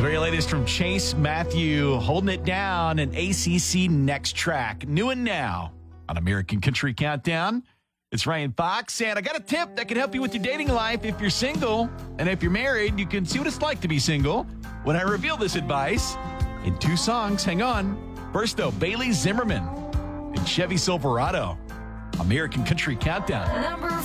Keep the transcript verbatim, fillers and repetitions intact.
Very latest from Chase Matthew, Holding It Down, and A C C Next Track. New and now on American Country Countdown. It's Ryan Fox, and I got a tip that can help you with your dating life if you're single. And if you're married, you can see what it's like to be single when I reveal this advice in two songs. Hang on. First, though, Bailey Zimmerman and Chevy Silverado. American Country Countdown. Number